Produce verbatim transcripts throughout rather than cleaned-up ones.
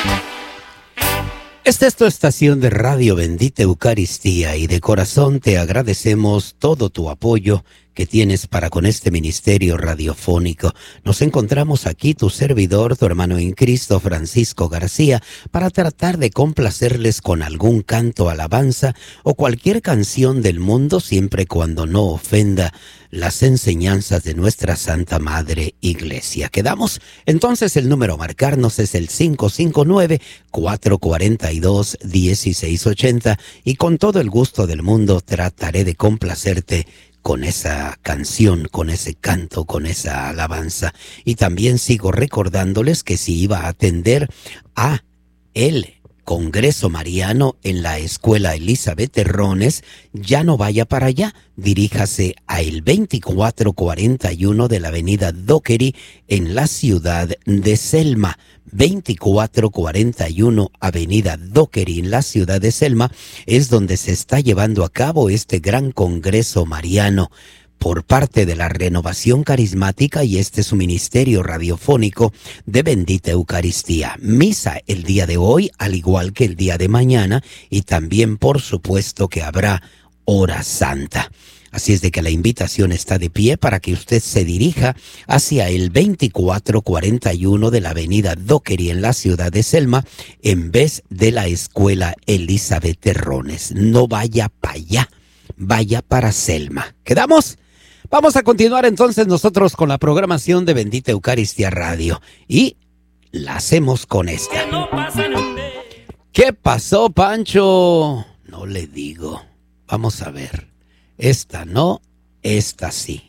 Esta es tu estación de radio Bendita Eucaristía y de corazón te agradecemos todo tu apoyo que tienes para con este ministerio radiofónico. Nos encontramos aquí, tu servidor, tu hermano en Cristo, Francisco García, para tratar de complacerles con algún canto, alabanza o cualquier canción del mundo, siempre cuando no ofenda las enseñanzas de nuestra Santa Madre Iglesia. Quedamos, entonces el número a marcarnos es el cinco cinco nueve, cuatro cuatro dos, uno seis ocho cero y con todo el gusto del mundo trataré de complacerte con esa canción, con ese canto, con esa alabanza. Y también sigo recordándoles que si iba a atender a el Congreso Mariano en la Escuela Elizabeth Terrones, ya no vaya para allá, diríjase a el veinticuatro cuarenta y uno de la avenida Dockery en la ciudad de Selma. veinticuatro cuarenta y uno avenida Dockery en la ciudad de Selma es donde se está llevando a cabo este gran Congreso Mariano por parte de la Renovación Carismática, y este es su ministerio radiofónico de Bendita Eucaristía. Misa el día de hoy, al igual que el día de mañana, y también por supuesto que habrá hora santa. Así es de que la invitación está de pie para que usted se dirija hacia el veinticuatro cuarenta y uno de la avenida Dockery en la ciudad de Selma, en vez de la Escuela Elizabeth Terrones. No vaya para allá, vaya para Selma. ¿Quedamos? Vamos a continuar entonces nosotros con la programación de Bendita Eucaristía Radio. Y la hacemos con esta. ¿Qué pasó, Pancho? No le digo. Vamos a ver. Esta no, esta sí.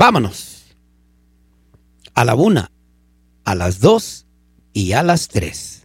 Vámonos. A la una, a las dos y a las tres.